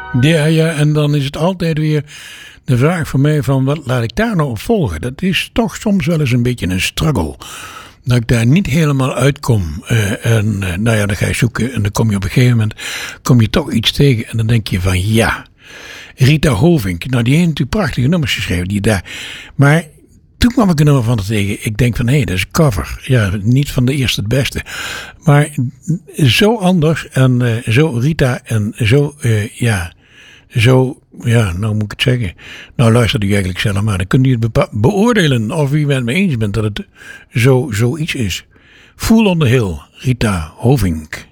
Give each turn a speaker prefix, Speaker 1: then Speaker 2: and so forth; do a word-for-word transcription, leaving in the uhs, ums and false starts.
Speaker 1: Ja, ja, en dan is het altijd weer de vraag voor mij van wat laat ik daar nou op volgen? Dat is toch soms wel eens een beetje een struggle. Dat ik daar niet helemaal uitkom. Uh, en uh, nou ja, dan ga je zoeken en dan kom je op een gegeven moment kom je toch iets tegen. En dan denk je van ja, Rita Hovink. Nou, die heeft natuurlijk prachtige nummers geschreven. Die daar. Maar toen kwam ik er nummer van tegen. Ik denk van hé, hey, dat is een cover. Ja, niet van de eerste het beste. Maar zo anders en uh, zo Rita en zo uh, ja... Zo, ja, nou moet ik het zeggen. Nou luistert u eigenlijk zelf maar. Dan kunt u het bepa- beoordelen of u het mee eens bent dat het zo zoiets is. Fool on the Hill, Rita Hovink.